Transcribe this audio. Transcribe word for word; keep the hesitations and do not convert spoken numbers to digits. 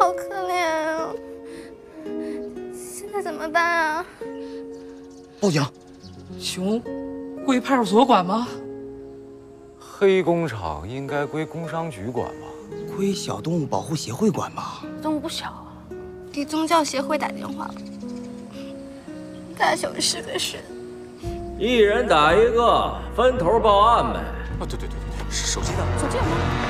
好可怜啊！现在怎么办啊？ 报警！ 熊归派出所管吗？ 黑工厂应该归工商局管吧？ 归小动物保护协会管吧？ 动物不小啊，给宗教协会打电话了。大熊是个神。 一人打一个，分头报案呗。 哦，对对对对对，手机呢？ 手机有吗？